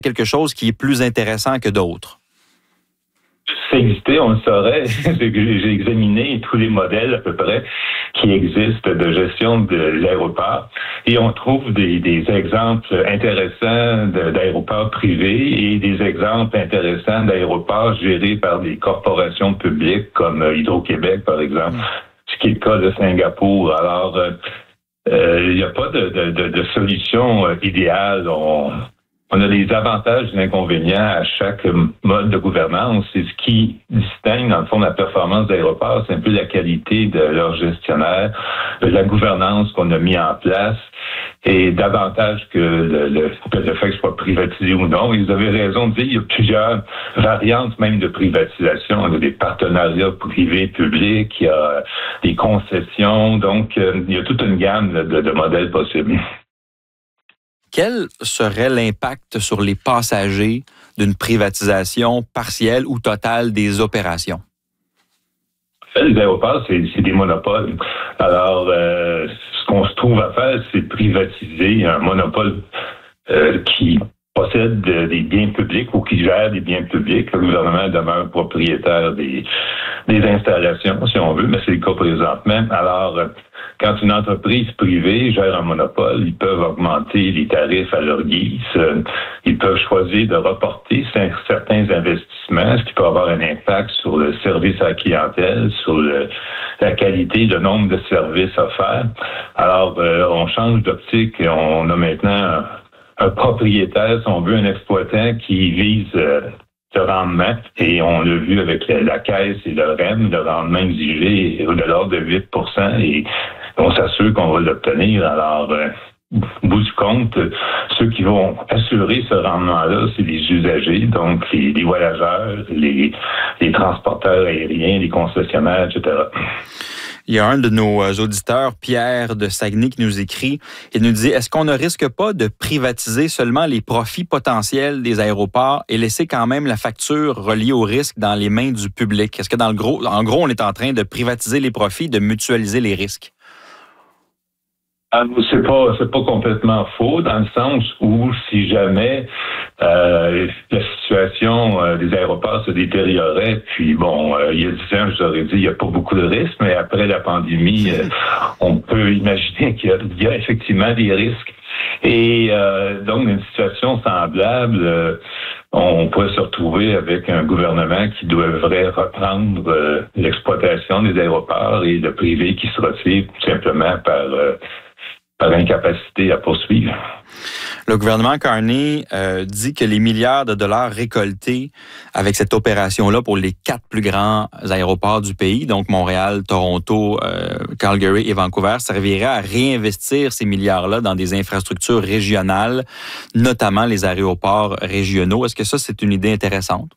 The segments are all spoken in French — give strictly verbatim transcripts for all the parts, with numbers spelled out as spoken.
quelque chose qui est plus intéressant que d'autres? Ça existait, on le saurait. J'ai examiné tous les modèles à peu près qui existent de gestion de l'aéroport et on trouve des, des exemples intéressants d'aéroports privés et des exemples intéressants d'aéroports gérés par des corporations publiques comme Hydro-Québec, par exemple, mmh. ce qui est le cas de Singapour. Alors, il euh, n'y a pas de, de, de, de solution euh, idéale. On, On a des avantages et des inconvénients à chaque mode de gouvernance. C'est ce qui distingue, dans le fond, la performance d'aéroports. C'est un peu la qualité de leur gestionnaire, de la gouvernance qu'on a mis en place et davantage que le, le, le fait que ce soit privatisé ou non. Et vous avez raison de dire qu'il y a plusieurs variantes même de privatisation. Il y a des partenariats privés-publics, il y a des concessions. Donc, il y a toute une gamme de, de modèles possibles. Quel serait l'impact sur les passagers d'une privatisation partielle ou totale des opérations? Les aéroports, c'est, c'est des monopoles. Alors, euh, ce qu'on se trouve à faire, c'est privatiser un monopole euh, qui possède des biens publics ou qui gère des biens publics. Le gouvernement demeure propriétaire des, des installations, si on veut, mais c'est le cas présentement. Alors, quand une entreprise privée gère un monopole, ils peuvent augmenter les tarifs à leur guise. Ils peuvent choisir de reporter certains investissements, ce qui peut avoir un impact sur le service à la clientèle, sur le, la qualité, le nombre de services offerts. Alors, euh, on change d'optique et on a maintenant un, un propriétaire, si on veut, un exploitant qui vise euh, le rendement. Et on l'a vu avec la, la Caisse et le R E M, le rendement exigé est de l'ordre de huit pour cent et on s'assure qu'on va l'obtenir. Alors, euh, au bout du compte, ceux qui vont assurer ce rendement-là, c'est les usagers, donc les, les voyageurs, les, les transporteurs aériens, les concessionnaires, et cetera. Il y a un de nos auditeurs, Pierre de Saguenay, qui nous écrit et nous dit « Est-ce qu'on ne risque pas de privatiser seulement les profits potentiels des aéroports et laisser quand même la facture reliée au risque dans les mains du public? Est-ce que dans le gros, en gros, on est en train de privatiser les profits, de mutualiser les risques? » Ah, c'est pas c'est pas complètement faux dans le sens où si jamais euh, la situation euh, des aéroports se détériorait, puis bon, euh, il y a dix ans, je vous aurais dit il n'y a pas beaucoup de risques, mais après la pandémie, euh, on peut imaginer qu'il y a, il y a effectivement des risques. Et euh, donc, une situation semblable, euh, on pourrait se retrouver avec un gouvernement qui devrait reprendre euh, l'exploitation des aéroports et le privé qui se retire tout simplement par... Euh, par incapacité à poursuivre. Le gouvernement Carney euh, dit que les milliards de dollars récoltés avec cette opération-là pour les quatre plus grands aéroports du pays, donc Montréal, Toronto, euh, Calgary et Vancouver, serviraient à réinvestir ces milliards-là dans des infrastructures régionales, notamment les aéroports régionaux. Est-ce que ça, c'est une idée intéressante?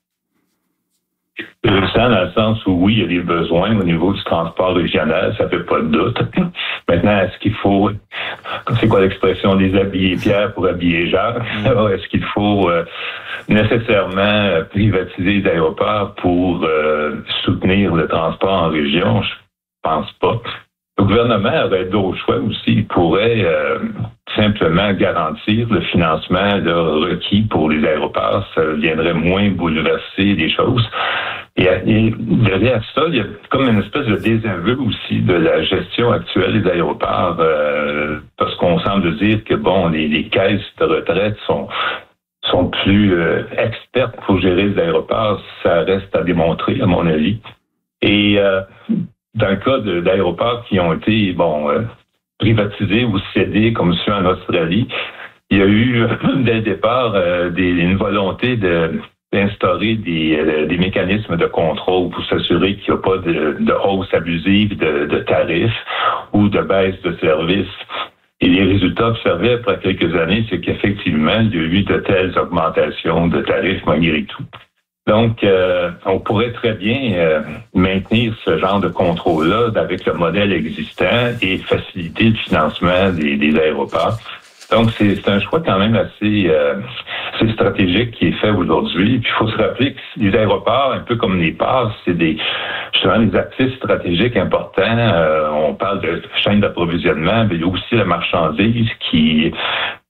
Intéressant dans le sens où oui, il y a des besoins au niveau du transport régional, ça fait pas de doute. Maintenant, est-ce qu'il faut, c'est quoi l'expression, des habiller Pierre pour habiller Jacques? Mm. Est-ce qu'il faut euh, nécessairement privatiser les aéroports pour euh, soutenir le transport en région? Je pense pas. Le gouvernement aurait d'autres choix aussi. Il pourrait euh, simplement garantir le financement là, requis pour les aéroports. Ça viendrait moins bouleverser les choses. Et, et derrière ça, il y a comme une espèce de désaveu aussi de la gestion actuelle des aéroports, euh, parce qu'on semble dire que bon, les, les caisses de retraite sont sont plus euh, expertes pour gérer les aéroports. Ça reste à démontrer, à mon avis. Et euh, dans le cas de, d'aéroports qui ont été bon euh, privatisés ou cédés comme ceux en Australie, il y a eu dès le départ euh, des, une volonté de d'instaurer des, euh, des mécanismes de contrôle pour s'assurer qu'il n'y a pas de, de hausse abusive de, de tarifs ou de baisse de services. Et les résultats observés après quelques années, c'est qu'effectivement, il y a eu de telles augmentations de tarifs malgré tout. Donc, euh, on pourrait très bien euh, maintenir ce genre de contrôle-là avec le modèle existant et faciliter le financement des, des aéroports. Donc, c'est, c'est un choix quand même assez, euh, assez stratégique qui est fait aujourd'hui. Puis, il faut se rappeler que les aéroports, un peu comme les ports, c'est des, justement, des actifs stratégiques importants. Euh, on parle de chaîne d'approvisionnement, mais il y a aussi la marchandise qui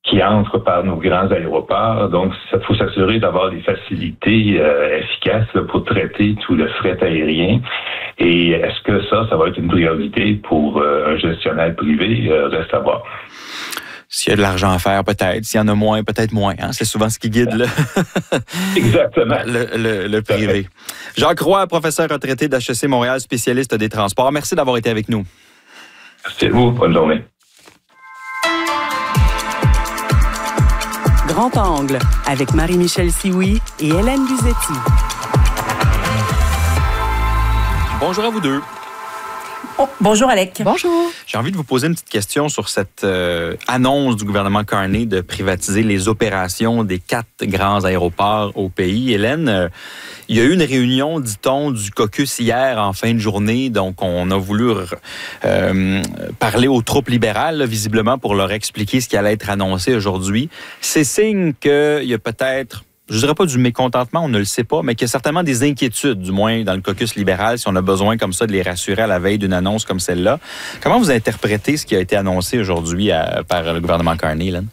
qui entrent par nos grands aéroports. Donc, il faut s'assurer d'avoir des facilités euh, efficaces là, pour traiter tout le fret aérien. Et est-ce que ça, ça va être une priorité pour euh, un gestionnaire privé? Euh, reste à voir. S'il y a de l'argent à faire, peut-être. S'il y en a moins, peut-être moins. Hein? C'est souvent ce qui guide le, Exactement. le, le, le privé. Jacques Roy, professeur retraité d'H E C Montréal, spécialiste des transports. Merci d'avoir été avec nous. Merci à vous. Bonne journée. Grand Angle, avec Marie-Michel Sioui et Hélène Luzetti. Bonjour à vous deux. Oh, bonjour, Alec. Bonjour. J'ai envie de vous poser une petite question sur cette euh, annonce du gouvernement Carney de privatiser les opérations des quatre grands aéroports au pays. Hélène, euh, il y a eu une réunion, dit-on, du caucus hier en fin de journée. Donc, on a voulu euh, parler aux troupes libérales, là, visiblement, pour leur expliquer ce qui allait être annoncé aujourd'hui. C'est signe qu'il y a peut-être... je ne dirais pas du mécontentement, on ne le sait pas, mais qu'il y a certainement des inquiétudes, du moins dans le caucus libéral, si on a besoin comme ça de les rassurer à la veille d'une annonce comme celle-là. Comment vous interprétez ce qui a été annoncé aujourd'hui à, par le gouvernement Carney, Hélène?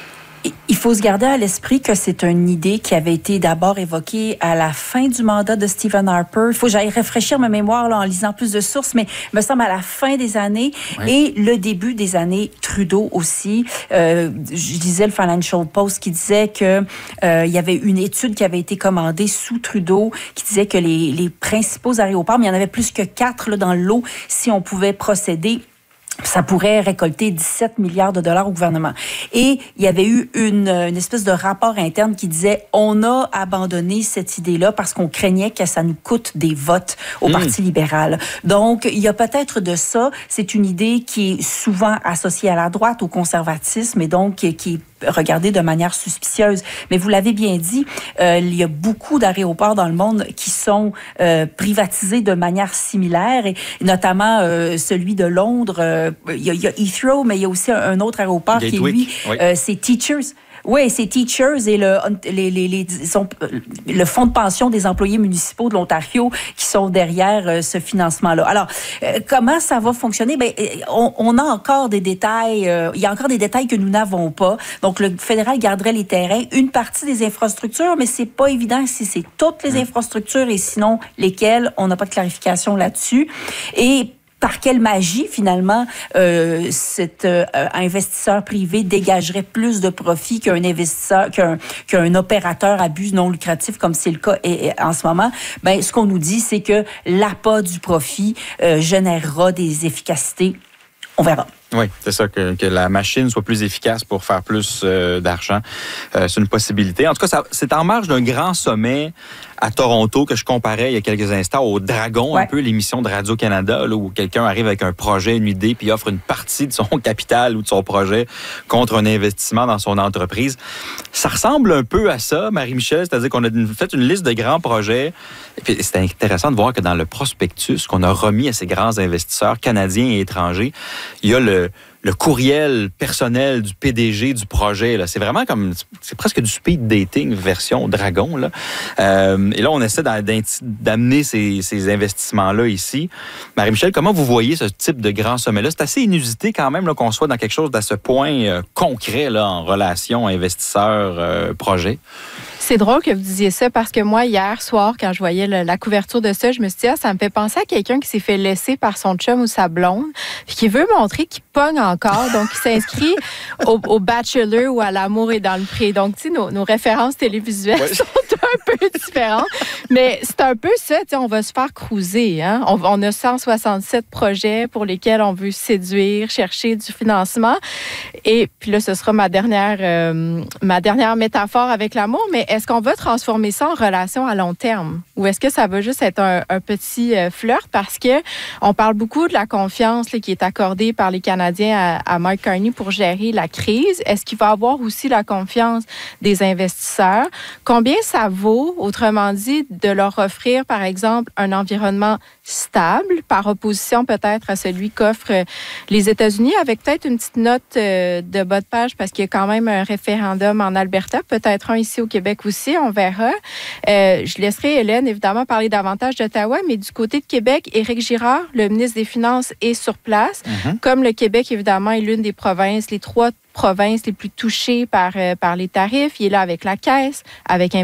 Il faut se garder à l'esprit que c'est une idée qui avait été d'abord évoquée à la fin du mandat de Stephen Harper. Il faut que j'aille rafraîchir ma mémoire là, en lisant plus de sources, mais il me semble à la fin des années oui. et le début des années Trudeau aussi. Euh, je disais le Financial Post qui disait que euh, il y avait une étude qui avait été commandée sous Trudeau qui disait que les, les principaux aéroports, mais il y en avait plus que quatre là, dans le lot si on pouvait procéder. Ça pourrait récolter dix-sept milliards de dollars au gouvernement. Et il y avait eu une, une espèce de rapport interne qui disait on a abandonné cette idée-là parce qu'on craignait que ça nous coûte des votes au mmh. Parti libéral. Donc, il y a peut-être de ça. C'est une idée qui est souvent associée à la droite, au conservatisme, et donc qui, qui est regardée de manière suspicieuse. Mais vous l'avez bien dit, euh, il y a beaucoup d'aéroports dans le monde qui sont euh, privatisés de manière similaire, et notamment euh, celui de Londres. Euh, il, y a, il y a Heathrow, mais il y a aussi un, un autre aéroport Gatwick, qui est lui, oui. euh, c'est Teachers. Oui, c'est Teachers et le, les, les, les, disons, le fonds de pension des employés municipaux de l'Ontario qui sont derrière euh, ce financement-là. Alors, euh, comment ça va fonctionner? Bien, on, on a encore des détails, euh, il y a encore des détails que nous n'avons pas. Donc, le fédéral garderait les terrains, une partie des infrastructures, mais c'est pas évident si c'est toutes les infrastructures et sinon lesquelles. On n'a pas de clarification là-dessus. Et par quelle magie, finalement, euh, cet euh, investisseur privé dégagerait plus de profit qu'un investisseur, qu'un, qu'un opérateur à but non lucratif, comme c'est le cas et, et, en ce moment? Ben, ce qu'on nous dit, c'est que l'appât du profit euh, générera des efficacités. On verra. Oui, c'est ça, que, que la machine soit plus efficace pour faire plus euh, d'argent. Euh, c'est une possibilité. En tout cas, ça, c'est en marge d'un grand sommet à Toronto que je comparais il y a quelques instants au Dragon, ouais. un peu l'émission de Radio-Canada, là, où quelqu'un arrive avec un projet, une idée, puis offre une partie de son capital ou de son projet contre un investissement dans son entreprise. Ça ressemble un peu à ça, Marie-Michel, c'est-à-dire qu'on a fait une liste de grands projets. Et puis, c'est intéressant de voir que dans le prospectus qu'on a remis à ces grands investisseurs canadiens et étrangers, il y a le le courriel personnel du P D G du projet. Là. C'est vraiment comme... c'est presque du speed dating version Dragon. Là. Euh, et là, on essaie d'amener ces, ces investissements-là ici. Marie-Michel, comment vous voyez ce type de grand sommet-là? C'est assez inusité quand même là, qu'on soit dans quelque chose d'à ce point euh, concret là, en relation investisseur-projet. C'est drôle que vous disiez ça parce que moi, hier soir, quand je voyais le, la couverture de ça, je me suis dit, ah, ça me fait penser à quelqu'un qui s'est fait laisser par son chum ou sa blonde, puis qui veut montrer qu'il pogne encore, donc il s'inscrit au, au Bachelor ou à L'amour est dans le pré. Donc, tu sais, nos, nos références télévisuelles ouais. sont un peu différentes, mais c'est un peu ça, tu sais, on va se faire cruiser. Hein? On, on a cent soixante-sept projets pour lesquels on veut séduire, chercher du financement. Et puis là, ce sera ma dernière, euh, ma dernière métaphore avec l'amour, mais est-ce qu'on va transformer ça en relation à long terme? Ou est-ce que ça va juste être un, un petit euh, flirt? Parce que on parle beaucoup de la confiance là, qui est accordée par les Canadiens à, à Mike Carney pour gérer la crise. Est-ce qu'il va avoir aussi la confiance des investisseurs? Combien ça vaut, autrement dit, de leur offrir, par exemple, un environnement stable, par opposition peut-être à celui qu'offrent les États-Unis, avec peut-être une petite note euh, de bas de page, parce qu'il y a quand même un référendum en Alberta, peut-être un ici au Québec coup-ci, on verra. Euh, je laisserai Hélène, évidemment, parler davantage d'Ottawa, mais du côté de Québec, Éric Girard, le ministre des Finances, est sur place. Mm-hmm. Comme le Québec, évidemment, est l'une des provinces, les trois provinces les plus touchées par, euh, par les tarifs. Il est là avec la Caisse, avec